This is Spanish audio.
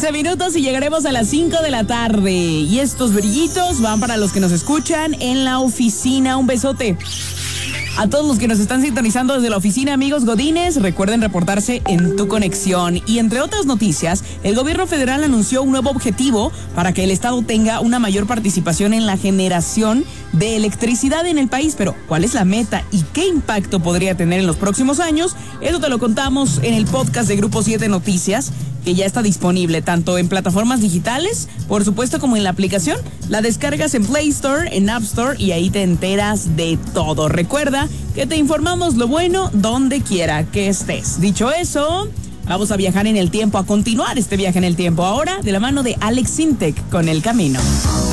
15 minutos y llegaremos a las 5 de la tarde. Y estos brillitos van para los que nos escuchan en la oficina. Un besote. A todos los que nos están sintonizando desde la oficina, amigos godines, recuerden reportarse en Tu Conexión. Y entre otras noticias, el gobierno federal anunció un nuevo objetivo para que el Estado tenga una mayor participación en la generación de electricidad en el país. Pero, ¿cuál es la meta y qué impacto podría tener en los próximos años? Eso te lo contamos en el podcast de Grupo 7 Noticias, que ya está disponible tanto en plataformas digitales, por supuesto, como en la aplicación. La descargas en Play Store, en App Store, y ahí te enteras de todo. Recuerda que te informamos lo bueno donde quiera que estés. Dicho eso, vamos a viajar en el tiempo, a continuar este viaje en el tiempo ahora de la mano de Alex Sintek con El Camino.